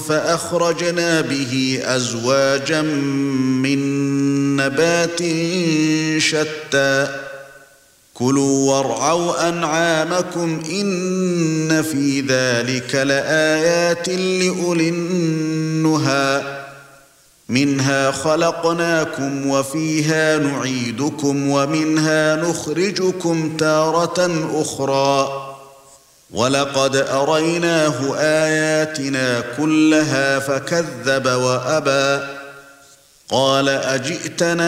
فأخرجنا به أزواجا من نبات شتى كلوا وارعوا أنعامكم إن في ذلك لآيات لأولي النهى منها خلقناكم وفيها نعيدكم ومنها نخرجكم تارة أخرى ولقد أريناه آياتنا كلها فكذب وأبى قال أجئتنا